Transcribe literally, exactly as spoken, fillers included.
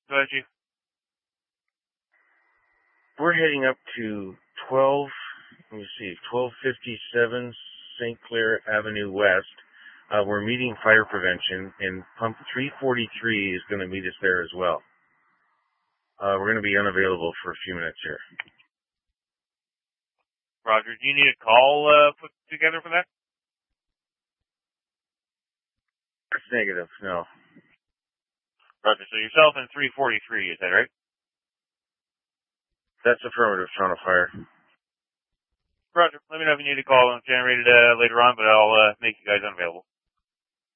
Go ahead, Chief. We're heading up to twelve, let me see, twelve fifty-seven Saint Clair Avenue West. Uh, we're meeting fire prevention, and pump three forty-three is going to meet us there as well. Uh, we're going to be unavailable for a few minutes here. Roger. Do you need a call uh, put together for that? It's negative, no. Roger. So yourself and three forty-three, is that right? That's affirmative, Toronto Fire. Roger. Let me know if you need a call. I'll generate it uh, later on, but I'll uh, make you guys unavailable.